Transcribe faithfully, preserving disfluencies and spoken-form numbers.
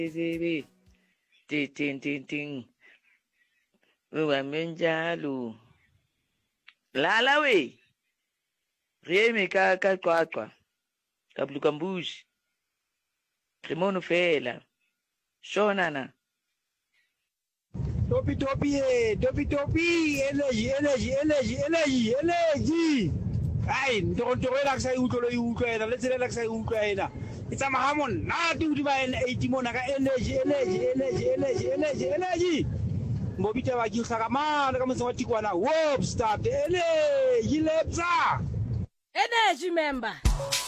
Baby, ting ting ting ting. Wamenjalo. Lala we. Reme ka ka qwaqwa. Kabluka mbushi. Rimono fela. Shonana. Topi topi eh, topi topi, energy, energy, energy, energy, energy. Ay, ndo ndo relax ay uto lo uto ena, let's relax ay uto ena. It's a mahamon, na ti uti ba en eighty mona ka energy, energy, energy, energy, energy, energy. Mbobita wa jil saka man, kama se wati kwa na wop start, energy lepsa. Energy member.